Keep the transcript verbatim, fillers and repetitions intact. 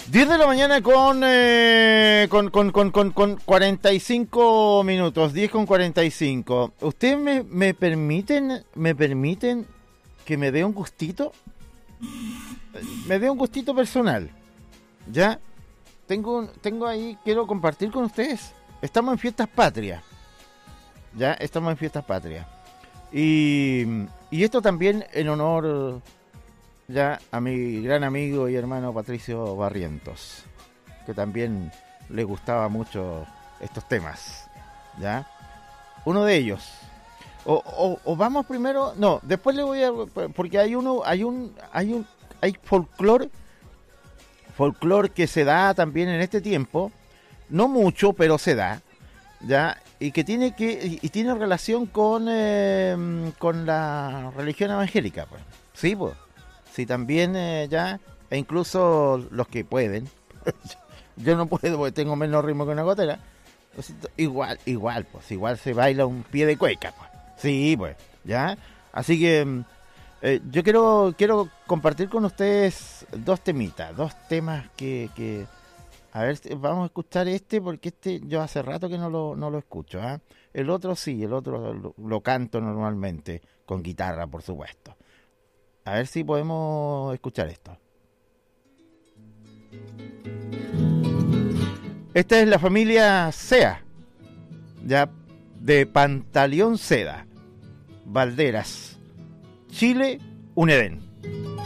diez de la mañana con, eh, con, con, con, con, con cuarenta y cinco minutos, diez con cuarenta y cinco. ¿Ustedes me, me permiten, me permiten que me dé un gustito? Me dé un gustito personal, ¿ya? Tengo, tengo ahí, quiero compartir con ustedes. Estamos en Fiestas Patrias, ¿ya? Estamos en Fiestas Patrias. Y, y esto también en honor... ya a mi gran amigo y hermano Patricio Barrientos, que también le gustaba mucho estos temas, ¿ya? Uno de ellos. O, o, o vamos primero, no, después le voy a, porque hay uno, hay un, hay un, hay folclore, folclore que se da también en este tiempo, no mucho, pero se da, ¿ya? Y que tiene que, y tiene relación con, eh, con la religión evangélica, pues, sí, pues. Sí, también eh, ya, e incluso los que pueden, yo no puedo porque tengo menos ritmo que una gotera, pues, igual, igual, pues, igual se baila un pie de cueca, pues, sí, pues, ya, así que eh, yo quiero quiero compartir con ustedes dos temitas, dos temas que, que a ver, vamos a escuchar este, porque este yo hace rato que no lo, no lo escucho, ¿eh? El otro sí, el otro lo, lo canto normalmente, con guitarra, por supuesto. A ver si podemos escuchar esto. Esta es la familia Sea, ya, de Pantaleón Seda, Valderas, Chile, un Edén.